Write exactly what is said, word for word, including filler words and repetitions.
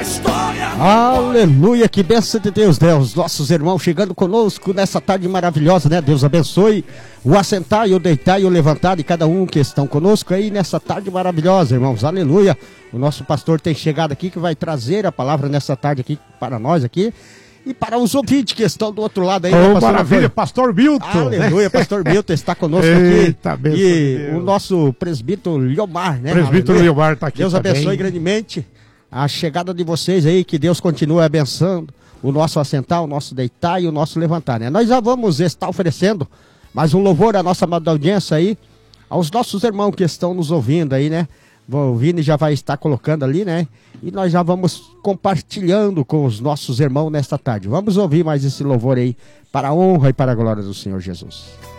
história. Aleluia, que bênção de Deus, Deus. Nossos irmãos chegando conosco nessa tarde maravilhosa, né? Deus abençoe o assentar e o deitar e o levantar de cada um que estão conosco aí nessa tarde maravilhosa, irmãos. Aleluia. O nosso pastor tem chegado aqui que vai trazer a palavra nessa tarde aqui para nós aqui. E para os ouvintes que estão do outro lado aí, oh, né, pastor maravilha, Antônio? pastor Milton. Aleluia, né? pastor Milton está conosco Eita, aqui. benção E de Deus. o nosso presbítero Liomar, né? Presbítero Aleluia. Liomar está aqui Deus também. abençoe grandemente a chegada de vocês aí, que Deus continue abençoando o nosso assentar, o nosso deitar e o nosso levantar, né? Nós já vamos estar oferecendo mais um louvor à nossa amada audiência aí, aos nossos irmãos que estão nos ouvindo aí, né? O Vini já vai estar colocando ali, né? E nós já vamos compartilhando com os nossos irmãos nesta tarde. Vamos ouvir mais esse louvor aí, para a honra e para a glória do Senhor Jesus.